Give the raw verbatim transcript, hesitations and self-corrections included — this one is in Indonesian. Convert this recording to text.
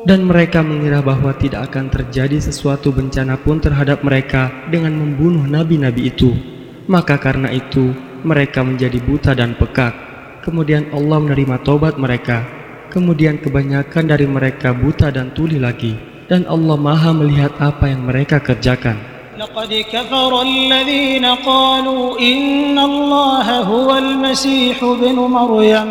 Dan mereka mengira bahwa tidak akan terjadi sesuatu bencana pun terhadap mereka dengan membunuh nabi-nabi itu. Maka karena itu mereka menjadi buta dan pekak. Kemudian Allah menerima taubat mereka. Kemudian kebanyakan dari mereka buta dan tuli lagi. Dan Allah Maha melihat apa yang mereka kerjakan. لقد كفر الذين قالوا إن الله هو المسيح ابن مريم